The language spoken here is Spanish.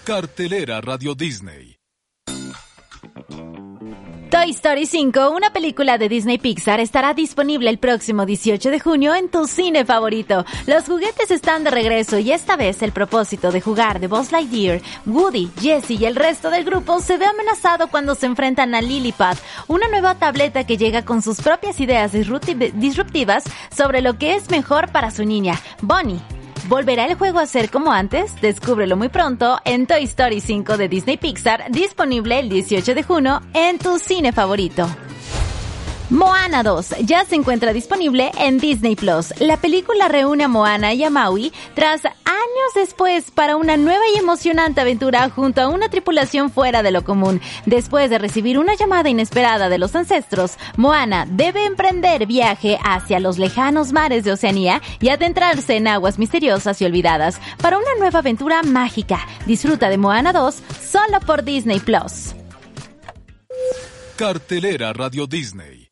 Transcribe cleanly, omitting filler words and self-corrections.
Cartelera Radio Disney. Toy Story 5, una película de Disney Pixar, estará disponible el próximo 18 de junio en tu cine favorito. Los juguetes están de regreso y esta vez el propósito de jugar de Buzz Lightyear, Woody, Jessie y el resto del grupo se ve amenazado cuando se enfrentan a Lilliput, una nueva tableta que llega con sus propias ideas disruptivas sobre lo que es mejor para su niña, Bonnie. ¿Volverá el juego a ser como antes? Descúbrelo muy pronto en Toy Story 5 de Disney Pixar, disponible el 18 de junio en tu cine favorito. Moana 2 ya se encuentra disponible en Disney Plus. La película reúne a Moana y a Maui tras años después para una nueva y emocionante aventura junto a una tripulación fuera de lo común. Después de recibir una llamada inesperada de los ancestros, Moana debe emprender viaje hacia los lejanos mares de Oceanía y adentrarse en aguas misteriosas y olvidadas para una nueva aventura mágica. Disfruta de Moana 2 solo por Disney Plus. Cartelera Radio Disney.